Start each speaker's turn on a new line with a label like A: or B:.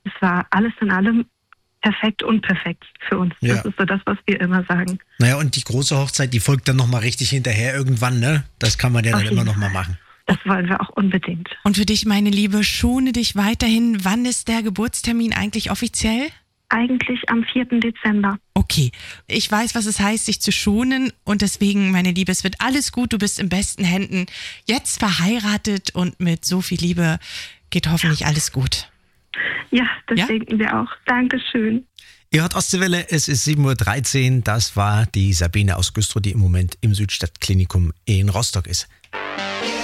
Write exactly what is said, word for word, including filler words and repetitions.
A: es war alles in allem perfekt und perfekt für uns.
B: Ja.
A: Das ist so das, was wir immer sagen.
B: Naja, und die große Hochzeit, die folgt dann nochmal richtig hinterher irgendwann, ne? Das kann man ja
A: Auf
B: dann immer
A: jeden
B: nochmal
A: Fall.
B: machen.
A: Das wollen wir auch unbedingt.
C: Und für dich, meine Liebe, schone dich weiterhin. Wann ist der Geburtstermin eigentlich offiziell?
A: Eigentlich am vierten Dezember.
C: Okay, ich weiß, was es heißt, sich zu schonen und deswegen, meine Liebe, es wird alles gut, du bist in besten Händen. Jetzt verheiratet und mit so viel Liebe geht hoffentlich alles gut.
A: Ja, das
C: Ja?
A: denken wir auch. Dankeschön.
B: Ihr hört Ostseewelle, es ist sieben Uhr dreizehn. Das war die Sabine aus Güstrow, die im Moment im Südstadtklinikum in Rostock ist.